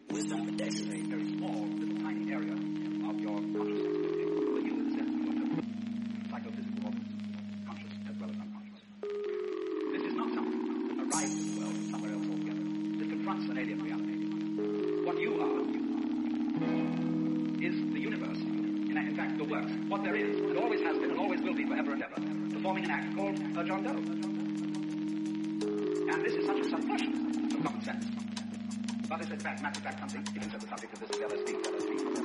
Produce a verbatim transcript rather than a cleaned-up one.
Wisdom protection. A very small, little tiny area of your consciousness. For you, in the sense of psychophysical organs, conscious as well as unconscious. This is not something that arrives in the world from somewhere else altogether. This confronts an alien reality. What you are is the universe. In, in fact, the works. What there is, and always has been, and always will be forever and ever, performing an act called a John Doe. And this is such a subversion of common sense. But it's in fact, matter of fact, something, even so the subject of this L S D, L S D.